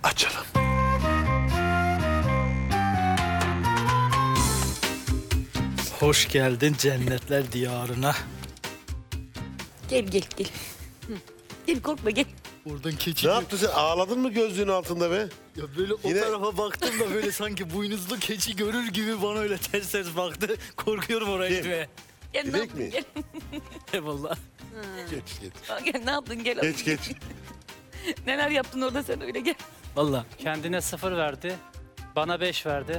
Açalım. Hoş geldin cennetler diyarına. Gel. Gel korkma gel. Buradan keçi. Ne yaptın sen? Ağladın mı gözlüğün altında be? Ya böyle Yine- o tarafa baktım da böyle sanki boynuzlu keçi görür gibi bana öyle ters ters baktı. Korkuyorum oraya Kim? gitmeye. Gel ne Direkt yaptın mi? gel. Eyvallah. Geç. Aa, gel ne yaptın gel. Geç. Neler yaptın orada sen öyle gel. Vallahi. Kendine 0 verdi. Bana 5 verdi.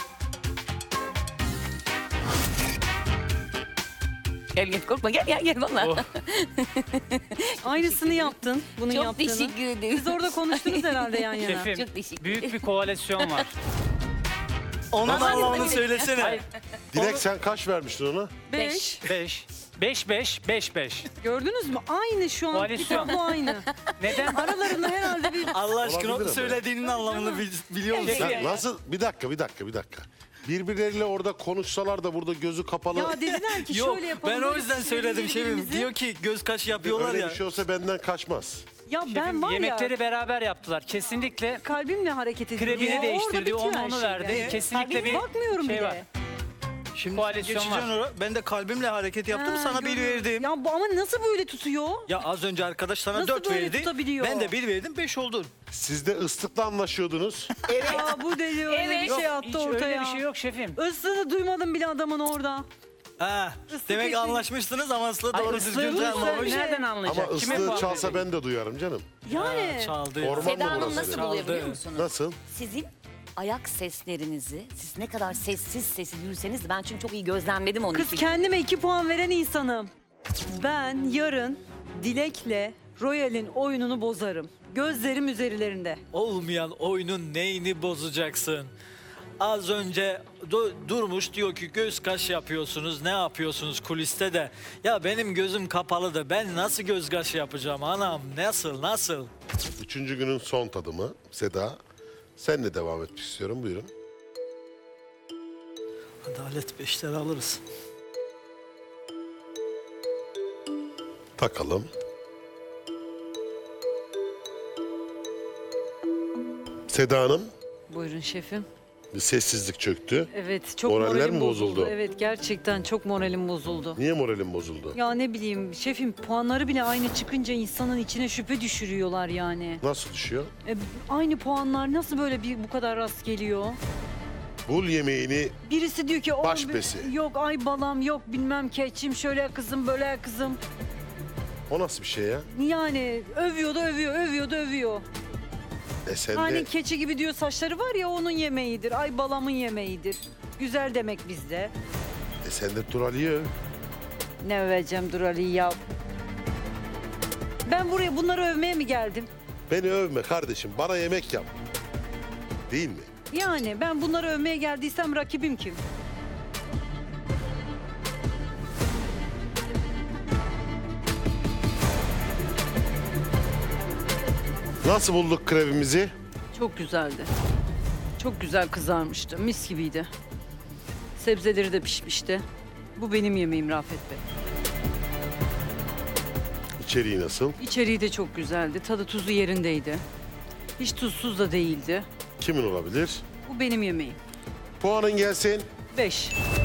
Gel korkma gel valla. Oh. Aynısını yaptın. Bunun Çok yaptığını. teşekkür ederim. Siz orada konuştunuz herhalde yan yana. Şefim, Çok teşekkür büyük bir koalisyon var. Onun Aman anlamını Allah'ım. söylesene. Hayır, Dilek sen kaç vermiştin ona? 5. 5. 5. Gördünüz mü? Aynı şu an. Koalisyon. Bu aynı. Neden? Aralarında herhalde bir... Allah aşkına Olabilir o ama. söylediğinin anlamını biliyor musun? Sen nasıl? Bir dakika. Birbirleriyle orada konuşsalar da burada gözü kapalı. Ya dediler ki Yok şöyle yapalım. ben o yüzden söyledim şefim. birbirimizi. Diyor ki göz kaş yapıyorlar Öyle ya. bir şey olsa benden kaçmaz. Ya ben Şefim, var yemekleri ya beraber yaptılar. Kesinlikle kalbimle hareket ediyorum. krebini Ya, değiştirdi. orada bitiyor Onu her onu şey verdi. yani. Kesinlikle bir Bakmıyorum şey bile. var. Şimdi koalisyon geçeceksin var. oraya. Ben de kalbimle hareket yaptım Ha, sana bir görüyorum. verdim. Ya bu ama nasıl böyle tutuyor? Ya az önce arkadaş sana Nasıl 4 böyle verdi. tutabiliyor? Ben de 1 verdim 5 oldu. Siz de ıslıkla anlaşıyordunuz. Ya bu deli öyle Evet. bir Yok, şey attı hiç ortaya. öyle bir şey yok şefim. Islığını duymadım bile adamın orada. Ha, Islık demek ettin. anlaşmışsınız ama ıslığı Ay, doğru ıslığı düzgün duysa çalmamış. nereden anlayacak? Ama Kime ıslığı puan çalsa verecek? ben de duyarım canım. Yani. Çaldı. Orman Seda mı Hanım burası? nasıl buluyor biliyor musunuz? Nasıl? Sizin ayak seslerinizi, siz ne kadar sessiz yürüseniz de ben çünkü çok iyi gözlemledim onu. Kız kendime 2 puan veren insanım. Ben yarın Dilek'le Royal'in oyununu bozarım. Gözlerim üzerlerinde. Olmayan oyunun neyini bozacaksın? Az önce durmuş diyor ki göz kaş yapıyorsunuz, ne yapıyorsunuz kuliste de. Ya benim gözüm kapalı da ben nasıl göz kaşı yapacağım anam? Nasıl? 3. günün son tadımı. Seda, senle devam etmek istiyorum. Buyurun. Adalet 5'leri alırız. Takalım. Seda Hanım, Buyurun şefim. bir sessizlik çöktü. Evet çok Moraller moralim mi bozuldu? Evet gerçekten çok moralim bozuldu. Niye moralin bozuldu? Ya ne bileyim şefim puanları bile aynı çıkınca insanın içine şüphe düşürüyorlar yani. Nasıl düşüyor? Aynı puanlar nasıl böyle bu kadar rast geliyor? Bul yemeğini Birisi diyor ki Baş besi. yok ay balam yok bilmem keçim şöyle kızım böyle kızım. o nasıl bir şey ya? Yani övüyor da övüyor. Sen Hani de keçi gibi diyor saçları var ya onun yemeğidir. Ay balamın yemeğidir. Güzel demek bizde. sen de Turali'yi öv. Ne öveceğim Dur Ali ya. Ben buraya bunları övmeye mi geldim? Beni övme kardeşim, bana yemek yap. Değil mi? Yani ben bunları övmeye geldiysem rakibim kim? Nasıl bulduk krebimizi? Çok güzeldi. Çok güzel kızarmıştı. Mis gibiydi. Sebzeleri de pişmişti. Bu benim yemeğim Rafet Bey. İçeriği nasıl? İçeriği de çok güzeldi. Tadı tuzu yerindeydi. Hiç tuzsuz da değildi. Kimin olabilir? Bu benim yemeğim. Puanın gelsin. 5.